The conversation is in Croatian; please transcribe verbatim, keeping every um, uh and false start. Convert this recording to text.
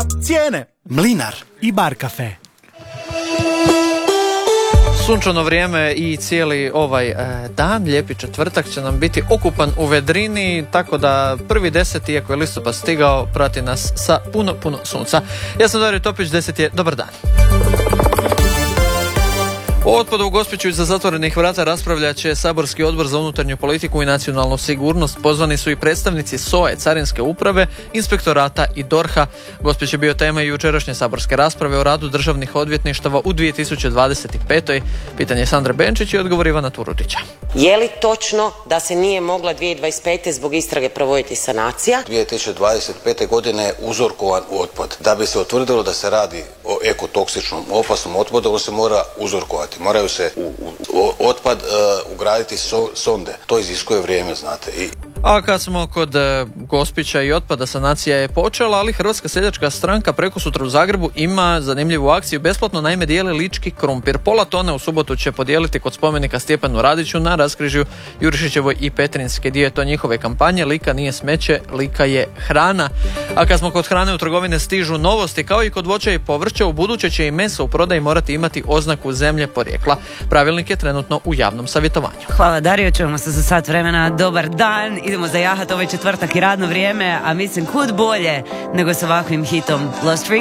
cijene, Mlinar i Bar kafe. Sunčano vrijeme i cijeli ovaj e, dan, lijepi četvrtak će nam biti okupan u vedrini, tako da prvi deset, iako je listopad stigao, prati nas sa puno, puno sunca. Ja sam Dario Topić, deset je dobar dan. O otpadu u Gospiću iza zatvorenih vrata raspravljat će Saborski odbor za unutarnju politiku i nacionalnu sigurnost. Pozvani su i predstavnici S O A E, Carinske uprave, Inspektorata i D O R H-a. Gospić je bio tema i jučerašnje saborske rasprave o radu državnih odvjetništava u dvije tisuće dvadeset petoj. Pitanje Sandre Benčić i odgovor Ivana Turudića. Je li točno da se nije mogla dvije tisuće dvadeset pete zbog istrage provoditi sanacija? dvije tisuće dvadedet pete godine je uzorkovan otpad. Da bi se utvrdilo da se radi o ekotoksičnom, opasnom otpadu, on se mora uzorkovati. Moraju se u, u otpad uh, ugraditi so, sonde. To iziskuje vrijeme, znate. I... A kad smo kod e, Gospića i otpada, sanacija je počela, ali Hrvatska seljačka stranka prekosutra u Zagrebu ima zanimljivu akciju. Besplatno naime dijeli lički krumpir. Pola tone u subotu će podijeliti kod spomenika Stjepanu Radiću na raskrižju Jurišićevoj i Petrinjske. Dio je to njihove kampanje. Lika nije smeće, Lika je hrana. A kad smo kod hrane, u trgovine stižu novosti. Kao i kod voća i povrća, u buduće će i meso u prodaji morati imati oznaku zemlje porijekla. Pravilnik je trenutno u javnom savjetovanju. Hvala Dario, čujemo se za sat vremena. Dobar dan, idemo zajahat ovaj četvrtak i radno vrijeme, a mislim kud bolje nego s ovakvim hitom Lost Frequency.